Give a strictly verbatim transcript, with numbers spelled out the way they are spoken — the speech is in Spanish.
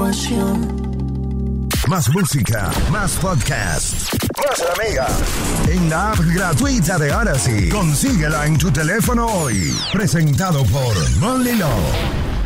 pasión. Más música, más podcast, más la mega. En la app gratuita de Odyssey. Consíguela en tu teléfono hoy. Presentado por Molly Law.